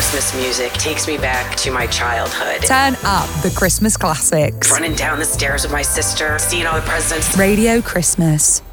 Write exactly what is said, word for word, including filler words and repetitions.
Christmas music takes me back to my childhood. Turn up the Christmas classics. Running down the stairs with my sister, seeing all the presents. Radio Christmas.